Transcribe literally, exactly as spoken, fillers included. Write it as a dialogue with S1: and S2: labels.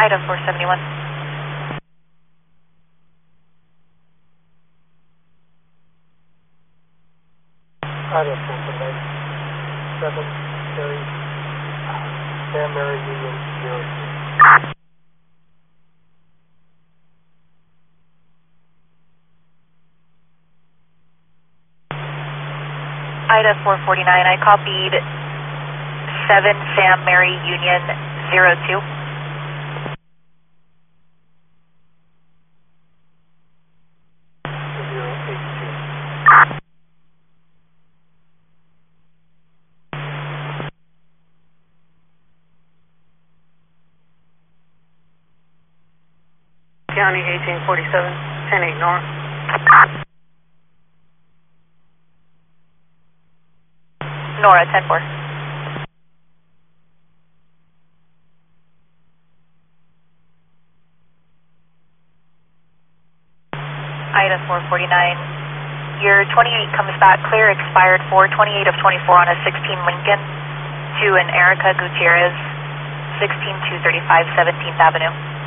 S1: Ida four seventy-one.
S2: Ida four seventy-one. seven, Mary, Sam Mary Union zero two.
S1: Ida four forty-nine, I copied seven Sam Mary Union zero two.
S2: zero eight two.
S3: County eighteen forty-seven, ten eight North.
S1: Nora ten four. Ida four forty-nine. Your twenty-eight comes back clear, expired four twenty-eight of twenty-four on a sixteen Lincoln to an Erica Gutierrez, sixteen two thirty-five seventeenth Avenue.